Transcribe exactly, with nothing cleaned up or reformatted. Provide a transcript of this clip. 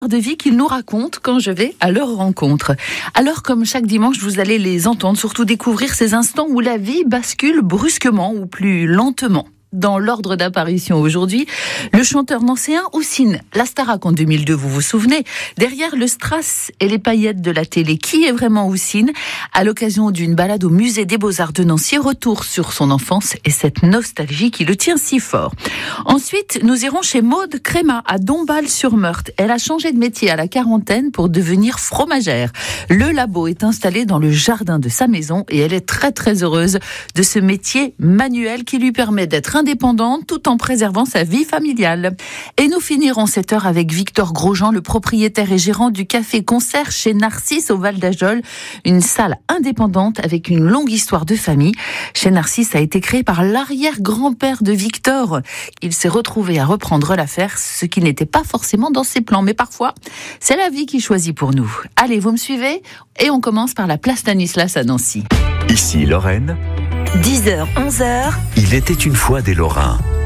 de vie qu'ils nous racontent quand je vais à leur rencontre. Alors, comme chaque dimanche, vous allez les entendre, surtout découvrir ces instants où la vie bascule brusquement ou plus lentement. Dans l'ordre d'apparition aujourd'hui, le chanteur nancéen Houssine, la Starac en deux mille deux, vous vous souvenez, derrière le strass et les paillettes de la télé. Qui est vraiment Houssine? À l'occasion d'une balade au musée des Beaux-Arts de Nancy, retour sur son enfance et cette nostalgie qui le tient si fort. Ensuite, nous irons chez Maude Créma à Dombasle-sur-Meurthe. Elle a changé de métier à la quarantaine pour devenir fromagère. Le labo est installé dans le jardin de sa maison et elle est très très heureuse de ce métier manuel qui lui permet d'être indépendante tout en préservant sa vie familiale. Et nous finirons cette heure avec Victor Grosjean, le propriétaire et gérant du café-concert chez Narcisse au Val d'Ajol, une salle indépendante avec une longue histoire de famille. Chez Narcisse a été créé par l'arrière-grand-père de Victor. Il s'est retrouvé à reprendre l'affaire, ce qui n'était pas forcément dans ses plans, mais parfois, c'est la vie qui choisit pour nous. Allez, vous me suivez? Et on commence par la place Stanislas à Nancy. Ici Lorraine. dix heures, onze heures. Il était une fois des Lorrains.